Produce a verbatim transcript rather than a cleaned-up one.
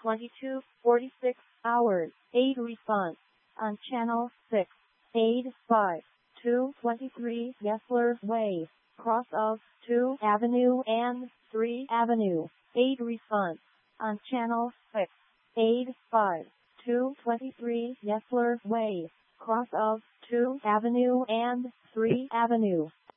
twenty-two forty-six hours, eight response. On channel six, eight five two twenty-three Gessler Way, cross of two Avenue and three Avenue, eight response. On channel six, eight five two twenty-three Gessler Way, cross of two Avenue and three Avenue.